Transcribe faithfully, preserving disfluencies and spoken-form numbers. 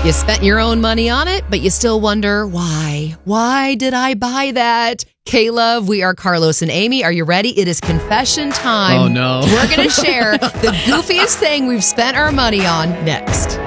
You spent your own money on it, but you still wonder why. Why did I buy that? K-Love, we are Carlos and Amy. Are you ready? It is confession time. Oh, no. We're going to share the goofiest thing we've spent our money on next.